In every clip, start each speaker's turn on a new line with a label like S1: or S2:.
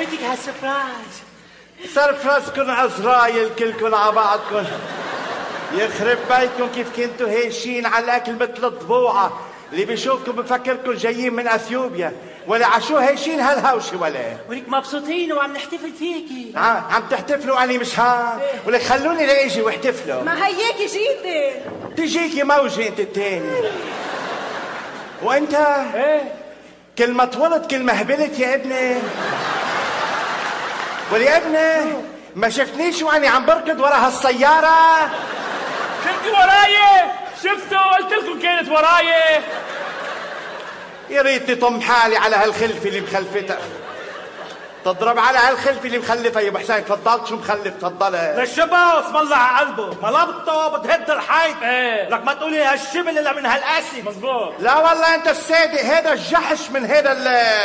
S1: بدك هالسبرايز؟
S2: سرفرازكن عزرايل كلكن على بعضكن. يخرب بيتكم كيف كنتوا هيشين على الاكل مثل الضبوعه، اللي بيشوفكم بفكركم جايين من اثيوبيا، ولا عشو هيشين هالهوشه ولا؟
S1: ولك مبسوطين وعم نحتفل فيكي.
S2: عم تحتفلوا اني مش ها؟ ولك خلوني لاجي واحتفلوا.
S3: ما هيك جيتي.
S2: تجيكي موجه انت التاني. وانت كل ما طولت كل ما هبلت يا ابني. ويا ابني ما شفتنيش واني عم بركض ورا هالسياره؟
S4: كنت وراي، شفتوا؟ قلت لكم كانت وراي.
S2: يا ريتني طم حالي على هالخلفه اللي مخلفتها. تضرب على هالخلفه اللي مخلفها يا ابو حسين. تفضلت شو مخلف؟ تفضلت
S5: للشبه اسم الله على قلبه، ملبطه بتهد الحيط. لك ما تقولي هالشبل الا من هالقاسي.
S4: مزبوط.
S2: لا والله انت الصادق، هذا الجحش من هذا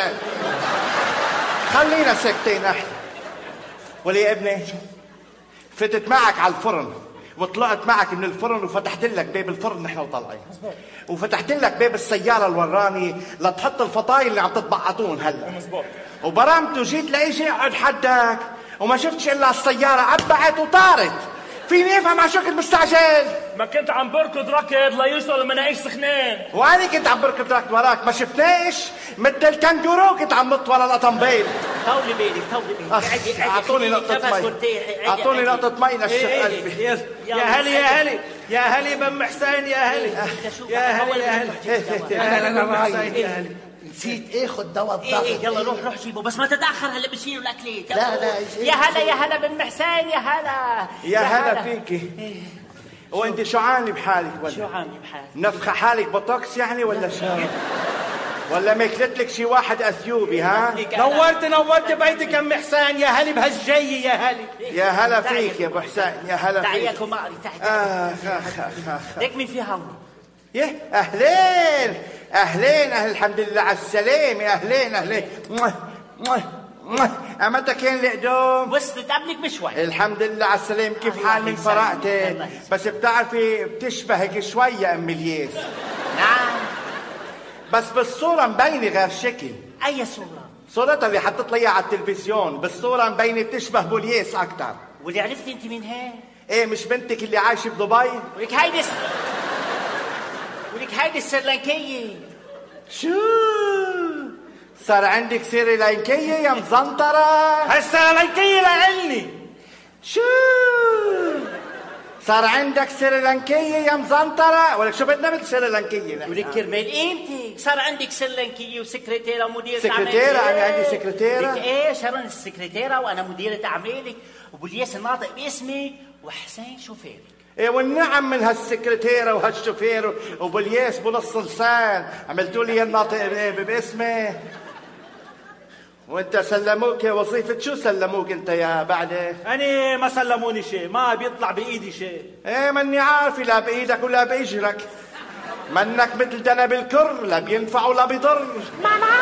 S2: خلينا ساكتين احنا. ولي يا ابني فتت معك على الفرن وطلعت معك من الفرن وفتحت لك باب الفرن نحن وطالعين، وفتحت لك باب السياره الوراني لتحط الفطاير اللي عم تتبعطون هلا.
S4: مزبوط.
S2: وبرمت وجيت لاجي اقعد حدك وما شفتش الا السياره عبعت وطارت. فيني افهم عشان كنت مستعجل؟
S4: ما كنت عم بركض ركض ليوصل المناقيش سخنان.
S2: وانا كنت عم بركض ركض وراك ما شفتناش؟ مثل الكنجورو كنت عم نط ورا القطنبيل.
S1: طولي بالك طولي بالك.
S2: اعطوني نقطة مي، اعطوني نقطة مي نشف قلبي.
S5: يا هلي يا هلي يا هلي بام حسين يا هلي يا هلي يا هلي
S1: يا
S5: هلي.
S6: نسيت اخذ دواء الضغط.
S1: يلا روح جيبه بس ما تتاخر هلا بشيلوا الاكلات.
S6: لا
S1: يا هلا بن حسين. يا هلا
S2: يا هلا فيكي. وانت شو عامله بحالك؟ ولا
S1: شو عامله بحالك؟
S2: نفخه حالك بوتوكس يعني ولا شو؟ ولا ماكلت لك شي واحد اثيوبي؟ ها
S5: نورت بيتك ام حسين. يا هلي بهالجي يا هلي.
S2: يا هلا فيك يا ابو حسين. يا هلا فيك.
S1: تعي يا كماري تعي. ليك مين في هون؟
S2: يه اهلين اهل الحمد لله على السلامه. اهلين امتى كان القدوم؟
S1: وصلت قبلك بشوي.
S2: الحمد لله على السلامه. كيف حال من فرقتي؟ بس بتعرفي بتشبهك شويه ام الياس.
S1: نعم
S2: بس بالصوره مبينه غير شكل.
S1: اي صوره؟
S2: صورتها اللي حطت لي على التلفزيون بالصوره مبينه بتشبه بولياس اكثر.
S1: واللي عرفتي انت مين هي؟
S2: ايه مش بنتك اللي عايشه بدبي؟
S1: ولك هيدي السريلانكيه.
S2: شو صار عندك سريلانكيه يا مزنطره؟
S5: هالسريلانكيه لعلني.
S2: شو صار عندك سريلانكيه يا مزنطره؟ ولك شو بدنا من سريلانكيه؟
S1: ولك كرمال قيمتك صار عندك سريلانكيه وسكرتيره ومديره
S2: سكرتيره. انا عندي سكرتيره.
S1: لك ايه شرن السكرتيره وانا مديره اعمالك وبولياس الناطق باسمي وحسين شوفيرك.
S2: ايه والنعم من هالسكرتيره وهالشوفير وبولياس بنص لسان عملتوا لي الناطق باسمي. وانت سلموك وظيفه شو سلموك انت يا بعده؟
S5: أنا ما سلموني شيء، ما بيطلع بإيدي شيء.
S2: ايه ماني عارفة لا بإيدك ولا بإجرك. منك مثل دنب الكر لا بينفع ولا بيضر.
S3: ماما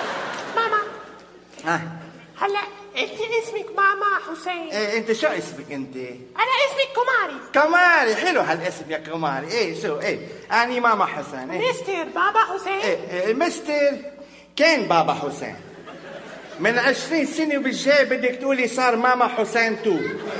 S7: هلا انت اسمك ماما حسين.
S2: ايه انت شو اسمك انت؟
S7: انا اسمي كماري.
S2: كماري. حلو هالاسم يا كماري. ايه شو ايه اني ماما حسين. ايه
S7: مستر بابا حسين.
S2: ايه مستر كان بابا حسين من 20 سنة وبالجاي بدك تقولي صار ماما حسين تو.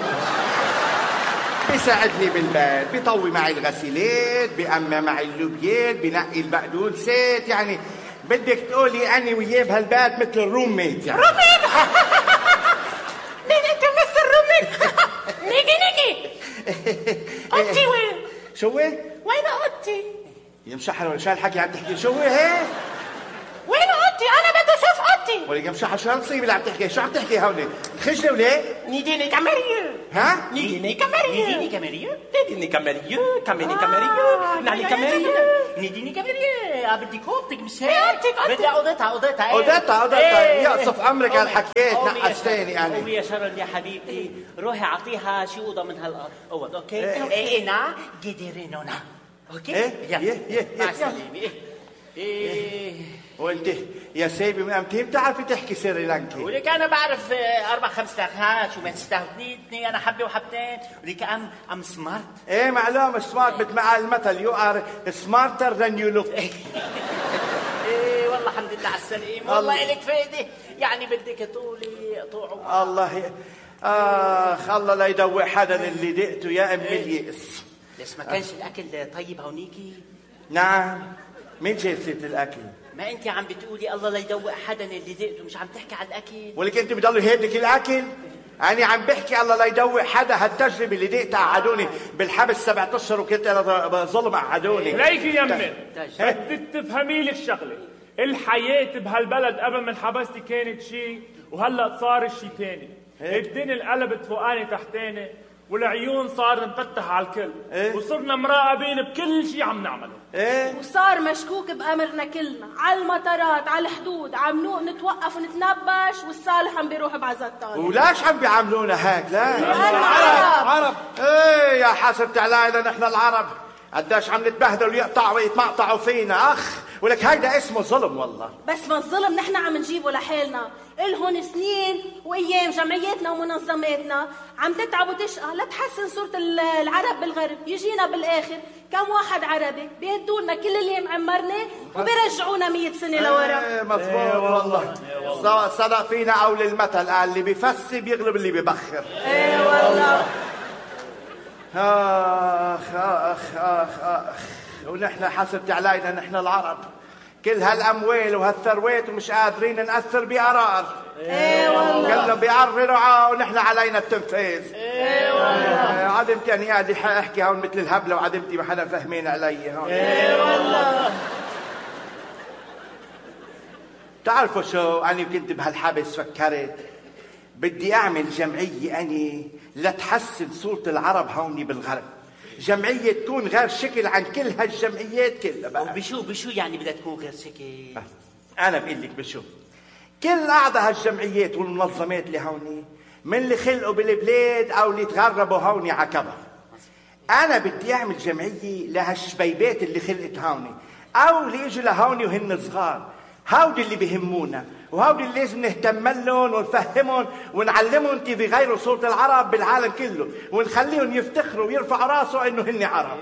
S2: بيساعدني بالبيت، بيطوي معي الغسيلات، بيأمى معي اللوبيات، بنقي البقدونسات. يعني بدك تقولي أنا وياه بهالبيت مثل الروم ميت يعني.
S7: روميت مين انت مستر روميت؟ نيجي اوضتي وين؟
S2: شو وين؟
S7: وين اوضتي؟
S2: يا مشحر ولا شو هالحكي عم تحكي؟ شو هي؟
S7: وين اوضتي؟ انا بدي اشوف اوضتي.
S2: ولك يا مشحر شو هالمصيبة اللي عم تحكي؟ شو عم تحكي هون؟ خجلة ولا؟
S7: نيديني كاميريا.
S2: ها؟
S7: نيديني كاميريا.
S1: نيديني كاميريا.
S5: نيديني كاميريا. نعني كاميريا.
S1: نيديني كاميريا. بدي كوبتك مش هيك؟ بدي اوضتها.
S2: اوضتها. يقصف عمرك هالحكيات نقشتيني يعني.
S1: قومي يا شرل يا حبيبتي روحي اعطيها شي اوضه من هالاوض. اوكي؟ ايه نا قدرينونا. اوكي؟
S2: ايه
S1: مع السلامه. ايه
S2: وانت يا سيبي من امتى بتعرفي تحكي سريلانكي؟
S1: ولك انا بعرف 4-5 لغات وما تستهدني انا حبه وحبتين. ولك ام سمارت.
S2: ايه معلومه سمارت مثل ما قال المثل يو ار سمارتر ذان يو لوك.
S1: ايه والله الحمد الحمد على السلامة. والله إلك فايدة، يعني بدك طولي طوع
S2: الله الله لا يدوق حدا اللي دقته يا أم اليأس.
S1: ليش ما كانش الأكل طيب هونيكي؟
S2: نعم، مين جايب سيرة الأكل؟
S1: ما أنت عم بتقولي الله لا يدوق حدا اللي دقته، مش عم تحكي على الأكل؟
S2: ولك أنت بضل يهيب لك الأكل؟ أنا عم بحكي الله لا يدوق حدا. هالتجربة اللي دقتها قعدوني بالحبس 7 أشهر وكنت أنا ظلم قعدوني.
S4: ليكي يمي بدك تفهمي لك شغلة، الحياة بهالبلد قبل ما انحبستي كانت شيء وهلا صار شيء ثاني. الدنيا انقلبت فوقاني تحتاني والعيون صار مفتح على الكل. وصرنا مراقبين بكل شيء عم نعمله.
S3: وصار مشكوك بأمرنا كلنا، على المطارات، على الحدود، عم نتوقف ونتنبش، والصالح عم بيروح بعزات طالع.
S2: ولاش عم بيعاملونا هيك؟ لا
S3: عرب.
S2: ايه يا حسبت علينا نحن العرب قداش عم نتبهدل ويقطعوا ويتمقطعوا فينا. ولك هيدا اسمه ظلم والله.
S3: بس ما الظلم نحن عم نجيبه لحالنا. إلهن سنين وايام جمعياتنا ومنظماتنا عم تتعب وتشقى لتحسن صورة العرب بالغرب. يجينا بالاخر كم واحد عربي بيهدولنا كل اللي معمرنا وبيرجعونا 100 سنة لورا.
S2: مظبوط والله. صدق فينا قول المثل، قال اللي بيفسي بيغلب اللي بيبخر.
S3: والله.
S2: اخ ونحن حسبت علينا نحن العرب كل هالاموال وهالثروات ومش قادرين ناثر بقرار.
S3: والله.
S2: كلهم بيقرروا ونحن علينا التنفيذ.
S3: والله.
S2: عدمتي اني قاعد احكي هون مثل الهبله وعدمتي ما حدا فهمين علي هون.
S3: والله.
S2: تعرفوا شو، أنا كنت بهالحبس فكرت بدي أعمل جمعية أني لتحسن صورة العرب هوني بالغرب. جمعية تكون غير شكل عن كل هالجمعيات كلها بقى.
S1: بشو يعني بدها تكون غير شكل؟
S2: أنا بقول لك بشو. كل أعضاء هالجمعيات والمنظمات اللي هوني من اللي خلقوا بالبلاد أو اللي تغربوا هوني عكبر. أنا بدي أعمل جمعية لهالشبيبات اللي خلقت هوني أو اللي إجوا لهوني وهن صغار. هودي اللي بيهمونا وهودي اللي لازم نهتم لهم ونفهمهم ونعلمهم كيف يغيروا صورة العرب بالعالم كله ونخليهم يفتخروا ويرفعوا راسه انه هن عرب.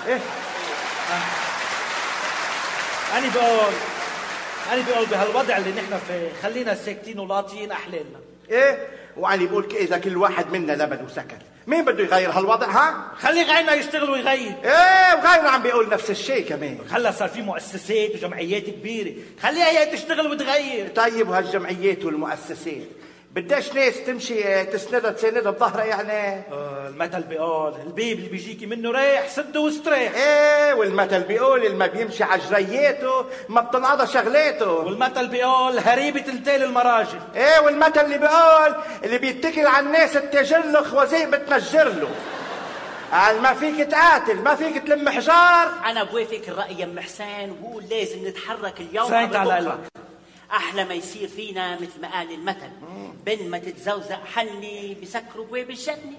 S5: أنا بقول بهالوضع اللي نحن فيه خلينا ساكتين ولاطيين أحلامنا.
S2: وأنا بقول إذا كل واحد منا لبد وسكت مين بده يغير هالوضع؟
S5: خلي غيرنا يشتغل ويغير.
S2: وغيرنا عم بيقول نفس الشيء كمان.
S5: هلا صار في مؤسسات وجمعيات كبيرة خليها هي تشتغل وتغير.
S2: طيب وهالجمعيات والمؤسسات بداش ناس تمشي تسندها بظهرها يعني.
S5: المثل بيقول البيب اللي بيجيكي منه رايح سده واستريح.
S2: والمثل بيقول اللي ما بيمشي على جرياته ما بتنقضى شغلاته.
S5: والمثل بيقول هريبة تلتال المراجل.
S2: والمثل اللي بيقول اللي بيتكل على الناس التجلخ وزي بتنجر له. قال ما فيك تقاتل ما فيك تلم حجار.
S1: انا بوافق الراي يا ام حسين وبقول لازم نتحرك اليوم
S5: سايت على قلبك.
S1: احلى ما يصير فينا مثل ما قال المثل بين ما تتزوزق حني بسكروا بواب الجنه.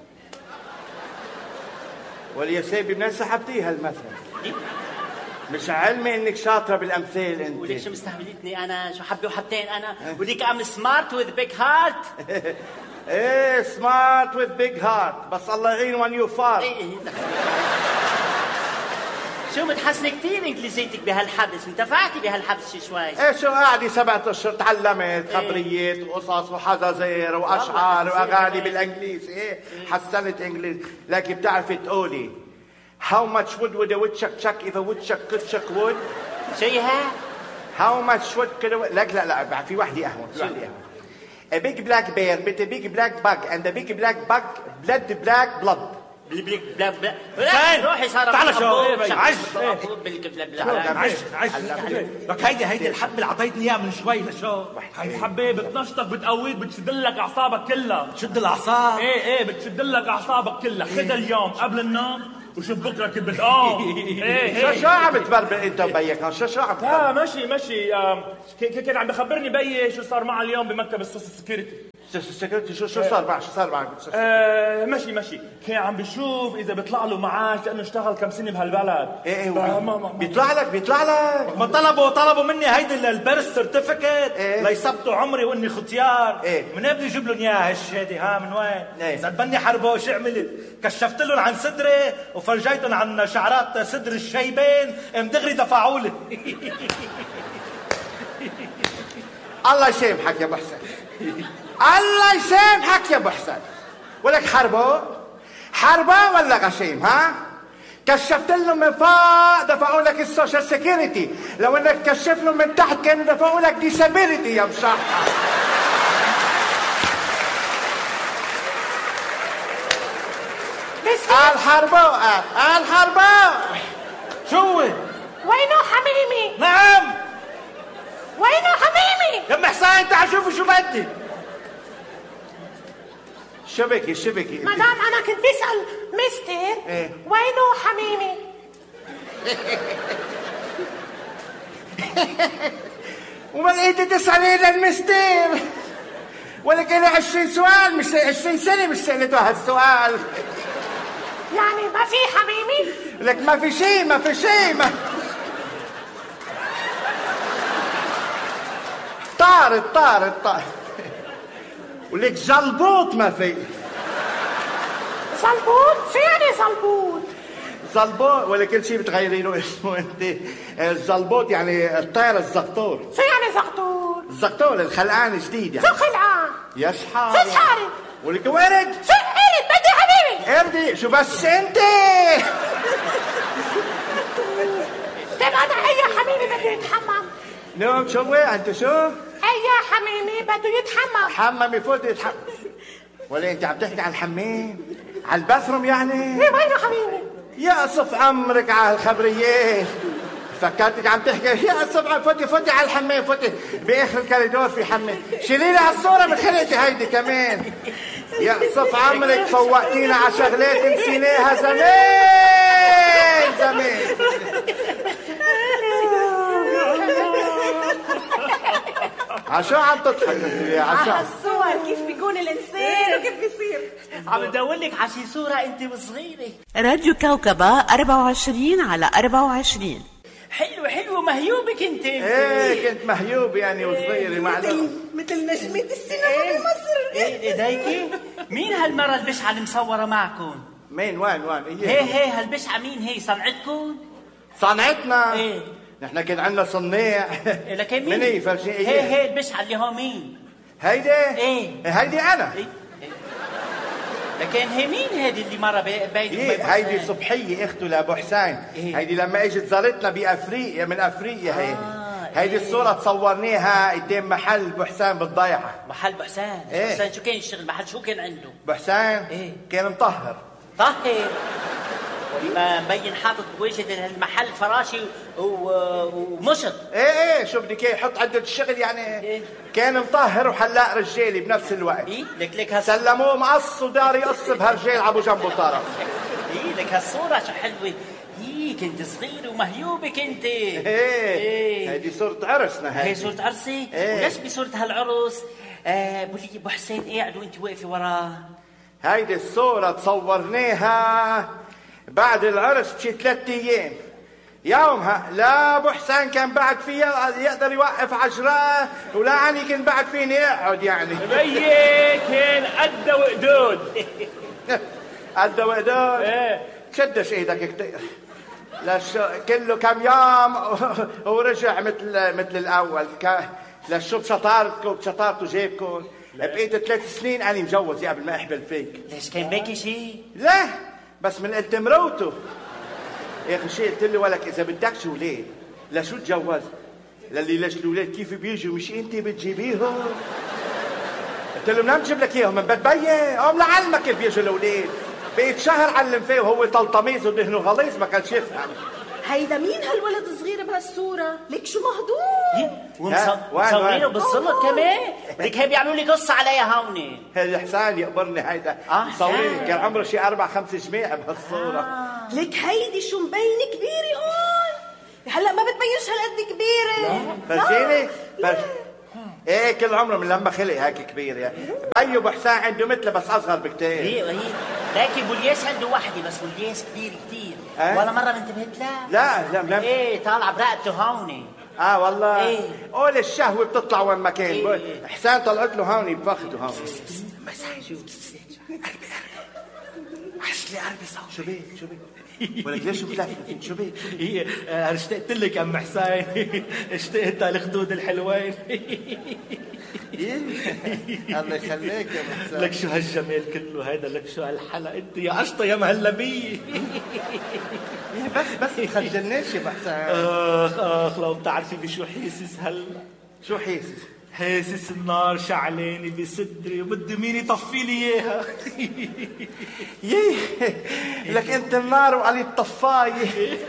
S2: وليا سيبي منين سحبتيها المثل؟ مش علمي انك شاطره بالامثال انت.
S1: وليش مستهبلتني انا شو حبه وحبتين انا وليك ام سمارت وذ بيج هارت.
S2: سمارت وذ بيج هارت بس الله يعين وان يو فار.
S1: شو متحسنة كتير انجليزيتك بهالحبس، انتفعتي بهالحبس شوي.
S2: شو قاعدة 7 أشهر تعلمت خبريات وقصص وحزازير واشعار واغاني بالانجليزي. حسنت انجليزي. لكن بتعرفي تقولي how much wood would a woodchuck chuck if a woodchuck could chuck wood.
S1: شيها
S2: how much wood could a... لا في وحدة أهون. a big black bear with a big black bug and a big black bug bled black blood.
S1: روحي صار
S5: تعال شو
S1: عش
S5: لك هيدي الحبه اللي عطيتني اياها من شوي لشو
S4: هي الحبه بتنشطك بتقويك بتشد لك اعصابك كلها.
S5: تشد الاعصاب.
S4: ايه بتشد لك اعصابك كلها. خذها اليوم قبل النوم وشوف بكره كيف
S2: شو عم تبربر انت وبيك؟ شو عم
S4: لا ماشي كان عم بخبرني بيي شو صار معه اليوم بمكتب السوسيال سكيورتي.
S2: شو صار معك؟
S4: ماشي كان عم بيشوف اذا بيطلع له معاش لانه اشتغل كم سنه بهالبلد.
S2: بيطلع لك
S5: ما طلبوا مني هيدي البيرث سيرتيفيكت ليثبتوا عمري واني ختيار. من قبل يجيب لهم اياها هالشهاده من وين؟ زبني حربه شو عملت؟ كشفت لهم عن صدري وفرجيتهم عن شعرات صدر الشيبين دغري دفعوا لي.
S2: الله يسامحك يا ابو حسن، الله يسامحك يا ابو حسن. ولك حربة ولا غشيم؟ ها كشفت لهم من فوق دفعوا لك السوشيال سيكيورتي، لو انك تكشف لهم من تحت كانوا دفعوا لك ديسابيلتي يا مشحر. الحربة
S5: شو
S7: وينه حميمي؟
S5: نعم
S7: وينه حميمي؟
S5: يا ام حسين تعال شوفي شو بدي.
S2: شبكي
S7: مدام انا كنت بسأل مستر
S2: ايه؟
S7: وينه حميمي؟
S2: وما لقيتي تسألي للمستر؟ ولك انا 20 سؤال مش 20 سنة مش سألته هالسؤال.
S7: يعني ما في حميمي؟
S2: لك ما في شيء طارت ولك زلبوط ما في.
S7: زلبوط؟ شو يعني زلبوط؟
S2: زلبوط ولا كل شيء بتغيري له اسمه انت. الزلبوط يعني الطير الزقطور.
S7: شو يعني زقطور؟
S2: الزقطور الخلقان جديد يعني.
S7: شو خلقان؟
S2: يا شحاري
S7: شو شحاري؟
S2: ولك ورد؟
S7: شو قلت بدي حبيبي؟
S2: اردي شو بس انت؟
S7: طيب انا اي حميمي بده يتحمم؟
S2: نعم شو انت شو؟
S7: اي حميمي بده يتحمم؟
S2: حمم يفوت يتحمم. ولا انت عم تحكي عن الحمام؟ على الباثروم يعني؟
S7: ايه وينه حميمي؟
S2: يا صف عمرك على الخبريات، فكرتك عم تحكي يا صف. فوتي على الحمام، فوتي باخر الكوريدور في حمام. شيلي لي هالصوره من خلقتي هيدي كمان. يا صف عمرك فوقتينا على شغلات نسيناها زمان. عشان عم تضحك يا عشان
S3: الصور كيف بيكون الانسان وكيف بيصير.
S1: عم بدور لك على شي صورة انت وصغيرة.
S8: راديو كوكبة 24 على 24.
S1: حلوة مهيوبك انت.
S2: ايه كنت مهيوب يعني وصغيرة
S3: مثل نجمة السينما بمصر.
S1: ايه هيك؟ مين هالمرة البشعة اللي مصورة معكم؟
S2: مين وين
S1: هي هالبشعة مين هي؟ صنعتكم؟
S2: صنعتنا؟
S1: ايه
S2: نحن كان عندنا صناع.
S1: لكن مين؟
S2: من هي فرجي؟
S1: هي البشعة اللي هو مين؟
S2: هيدي؟
S1: ايه
S2: هيدي انا.
S1: إيه؟ لكن هي مين هيدي اللي مرة بينك
S2: وبين هيدي صبحية اخته لابو حسين.
S1: إيه؟
S2: هيدي لما اجت زارتنا بافريقيا من افريقيا هيدي الصورة تصورناها قدام محل ابو حسين بالضيعة.
S1: محل ابو حسين؟
S2: إيه؟
S1: حسين شو كان يشتغل محل؟ شو كان عنده؟
S2: ابو حسين
S1: إيه؟
S2: كان مطهر.
S1: طهر ما مبين حاطط بوجه المحل فراشي ومشط.
S2: ايه شو بدك ايه يحط عدة الشغل يعني.
S1: إيه؟
S2: كان مطهر وحلاق رجالي بنفس الوقت.
S1: ايه لك
S2: سلموه مقص ودار يقص بهالرجال عبو جنبه طرف.
S1: ايه لك هالصورة شو حلوة. ايه كنت صغير ومهيوبة كنت.
S2: ايه هيدي صورة عرسنا.
S1: هي صورة عرسي؟
S2: إيه؟
S1: وليش بصورة هالعرس بقولي ابو حسين قاعد وانت واقفة وراه؟
S2: هيدي الصورة تصورناها بعد العرس بشي 3 أيام. يومها لا ابو حسين كان بعد فيها يقدر يوقف عجراه ولا عني كان بعد فيني اقعد يعني.
S4: بيي كان قد وقدود.
S2: قد وقدود؟
S4: ايه
S2: شدش ايدك كتير. كله كم يوم ورجع مثل الاول. لشو بشطارته جيبكم. بقيت 3 سنين انا مجوز قبل ما احبل فيك.
S1: ليش كان باكي شيء؟
S2: لا بس من قلت مروته يا اخي شيء. قلت له ولك اذا بدكش اولاد لشو تجوز؟ للي ليش الاولاد كيف بيجوا مش انت بتجيبيهم؟ قلت له بدنا نجيب لك اياهم من بيت بيي. قوم لعلمك كيف بيجوا الاولاد. بقيت شهر علم فيه وهو طلطميز ودهنه غليظ ما كانش يفهم.
S3: هيدا مين هالولد الصغير بهالصورة؟ ليك شو مهضوم.
S1: ومصورينه بالظلط كمان. لك هي بيعملوا لي قصة عليها هون.
S2: هذا حسان يقبرني هيدا. صوريني كان عمره شي 4-5 جماعة بهالصورة.
S3: لك هيدي شو مبينة كبيرة هون. هلا ما بتبينش هالقد كبيرة.
S2: فرجيني ايه كل عمره من لما خلق هيك كبير يعني. بيو ابو حسين عنده مثله بس اصغر بكتير.
S1: هي لكن بولياس عنده وحده بس بولياس كبير كتير. ولا مره ما انتبهت لها؟
S2: لا
S1: ايه طالعه برقبته هون.
S2: والله
S1: ايه
S2: قول الشهوه بتطلع وين ما كان.
S1: إيه؟
S2: حسين طلعت له هون بفخده هون.
S1: بس شو
S2: عش لي قلبي صوت. شو بيه ولك ليش متلفت؟ شو بيك؟
S5: هي اشتقت لك ام حسين. اشتقت للخدود الحلوين.
S2: الله يخليك يا محسن.
S5: لك شو هالجمال كله هذا، لك شو هالحلا انت يا قشطه يا مهلبيه.
S2: بس تخجلنيش يا محسن.
S5: اخ لو بتعرفي بشو حاسس هلا.
S2: شو حاسس؟
S5: حاسس النار شعلاني بصدري وبدي مين يطفي لي اياها.
S2: لك انت النار وعلي الطفايه.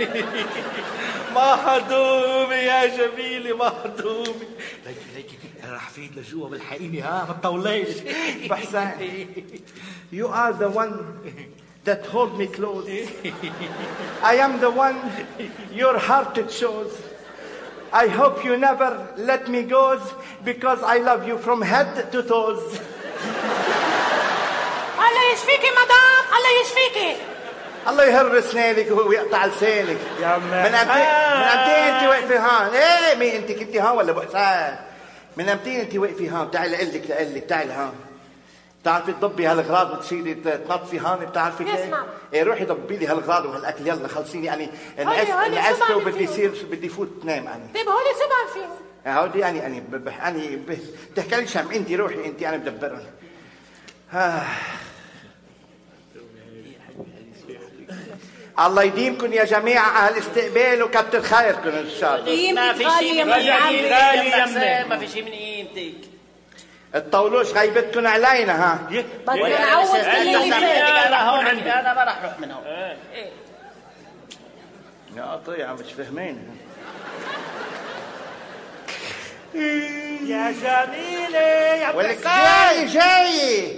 S5: ما هدومي يا جميلي ما هدومي. ليكي انا رح فيد لجوا بالحقيني ها ما تطوليش.
S2: محسن you are the one that hold me close. I am the one your heart shows. I hope you never let me go because I love you from head to toes.
S7: الله يشفيكي مدام، الله يشفيكي.
S2: الله يهر اسنانك ويقطع لسانك.
S5: يا
S2: من امتين انت واقفه هون؟ ايه مين انت كنتي هون ولا ابو حسين؟ من امتين انت واقفه هون؟ تعالي لقلك تعالي هون. بتعرفي تضبي هالغراض وتشيلي تنطفي هون؟ بتعرفي كيف؟ ايه روحي ضبي لي هالغراض وهالاكل يلا خلصيني يعني انعست وبدي بدي فوت نام انا.
S7: طيب هولي شو بعرفين؟
S2: هودي اني بتحكي شام انت روحي انت انا بدبرهم. الله يديمكم يا جماعه على الاستقبال وكتر خيركم ان شاء الله.
S1: ما في شيء من قيمتك، ما في شيء من قيمتك.
S2: تطولوش غيبتكم علينا ها.
S3: بدنا نعوض كل اللي فات.
S1: انا ما راح اروح من هون.
S2: يا قطيعه مش فاهمين.
S5: يا جميلة يا
S2: ولك جاي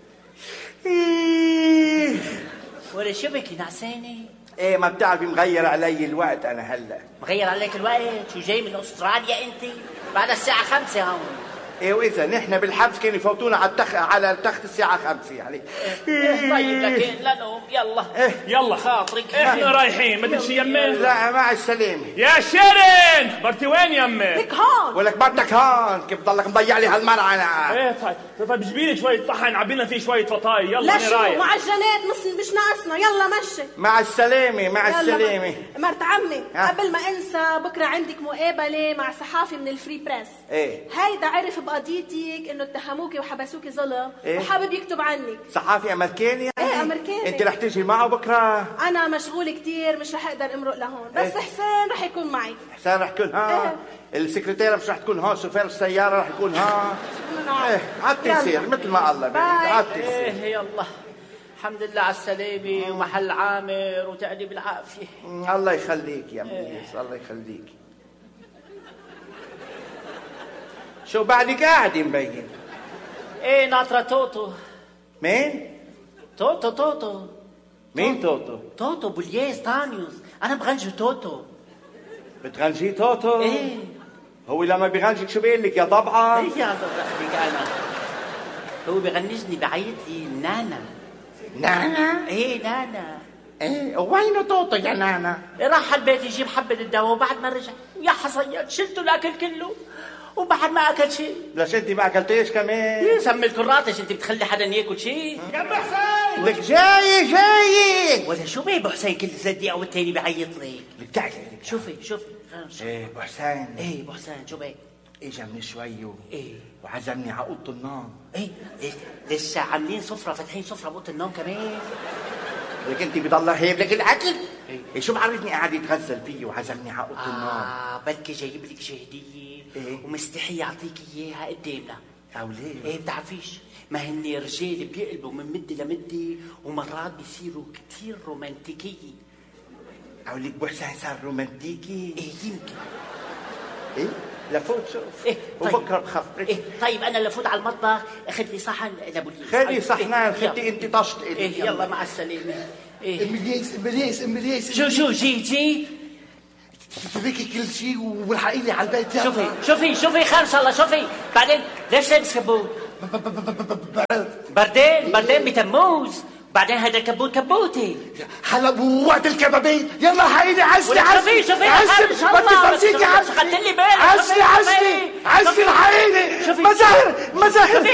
S1: ولا شو بك نعساني؟
S2: ايه ما بتعرفي مغير علي الوقت انا هلا.
S1: مغير عليك الوقت؟ شو جاي من استراليا انت؟ بعد الساعة 5 هون.
S2: ايه واذا نحن بالحبس كانوا يفوتونا على التخت الساعة 5 يعني.
S1: طيب لكن لنوم يلا.
S4: يلا
S1: خاطرك
S4: احنا رايحين بدك شي يمي؟
S2: لا مع السلامة.
S4: يا شيرين برتي وين يمي؟
S3: لك هون.
S2: ولك بدك هون كيف بضلك مضيع لي هالمرعى انا؟
S4: ايه طيب جيبي لي شوية صحن عبينا فيه شوية فطاي يلا.
S3: لا شو معجنات مش ناقصنا يلا مشي.
S2: مع السلامة مع السلامة.
S3: مرت عمي قبل ما انسى بكره عندك مقابلة مع صحافي من الفري بريس.
S2: ايه
S3: هيدا عرف بقضيتك انه اتهموكي وحبسوكي ظلم.
S2: إيه؟
S3: وحابب يكتب عنك.
S2: صحافي امريكاني يعني؟
S3: ايه امريكاني.
S2: انت رح تيجي معه بكره؟
S3: انا مشغول كتير مش رح اقدر امرق لهون بس
S2: إيه؟
S3: حسين رح يكون معي.
S2: حسين رح يكون ها. إيه؟ السكرتيرة مش رح تكون هون، شوفير السيارة رح يكون ها. ايه عاد يصير مثل ما الله بيريد عاد يصير.
S1: ايه يلا الحمد لله على السلامة ومحل عامر وتعدي بالعافية.
S2: الله يخليك يا ميس الله يخليك. شو بعدك قاعد مبين؟
S1: ايه ناطرة توتو.
S2: مين؟
S1: توتو
S2: مين توتو؟
S1: توتو بولياس تانيوس. انا بغنجي توتو.
S2: بتغنجي توتو؟
S1: ايه
S2: هو لما بيغنجك شو بيقول لك يا طبعا؟
S1: ايه يا دخلك انا. هو بغنجني بعيط لي نانا.
S2: نانا؟
S1: ايه نانا.
S2: ايه وينه توتو يا نانا؟
S1: راح البيت يجيب حبة الدواء وبعد ما رجع يا حصيات شلته الاكل كله وبعد ما اكل شيء.
S2: ليش انت ما اكلتيش كمان؟
S1: سمي الكراتش انت بتخلي حدا ياكل شيء؟
S2: يا ابو حسين لك جاي
S1: ولا شو بيه ابو حسين كل 3 دقيقة والتاني بعيط لك؟
S2: لك تعالي
S1: شوفي
S2: ايه ابو حسين
S1: ايه ابو حسين شو بيه؟
S2: اجا من شوي
S1: ايه
S2: وعزمني على اوضه النوم.
S1: ايه لسه عاملين سفرة فاتحين سفرة بأوضة النوم كمان.
S2: لك انت بضل هيب لك الاكل. ايه شو بعرفني قاعد يتغزل فيه وعزمني على اوضه النوم.
S1: بلكي جايب لك شي هديه. ايه ومستحي يعطيك اياها قدامنا.
S2: او ليه؟
S1: ايه بتعرفيش ما هن رجال بيقلبوا من مده لمده ومرات بيصيروا كتير رومانتيكيه.
S2: او لك ابو حسين صار رومانتيكي؟
S1: ايه يمكن.
S2: ايه لفوت شوف.
S1: إيه طيب.
S2: وبكره بخبرك.
S1: ايه طيب انا لفوت على المطبخ اخذ لي صحن لبوليس.
S2: خلي صحنان خدي انت طشت.
S1: ايه يلا مع السلامه. ايه
S6: امبليس
S1: شو جي
S6: تركي كل شيء والحقي لي على البيت.
S1: شوفي خير ان شاء الله. شوفي بعدين ليش لابس كبوت؟ بردين بتموز. بعدين هذا الكبوت كبوتي.
S6: هلا وقت الكبابين يلا حقيقي عزلي
S1: شوفي
S6: ما تفرجيكي
S1: خدت لي بالك.
S6: عزلي الحقيقي مزاهر